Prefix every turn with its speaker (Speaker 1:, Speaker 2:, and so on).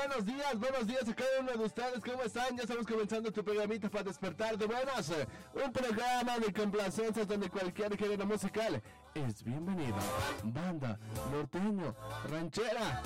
Speaker 1: buenos días a cada uno de ustedes, ¿cómo están? Ya estamos comenzando tu programita para despertar de buenas, un programa de complacencias donde cualquier género musical es bienvenido, banda, norteño, ranchera,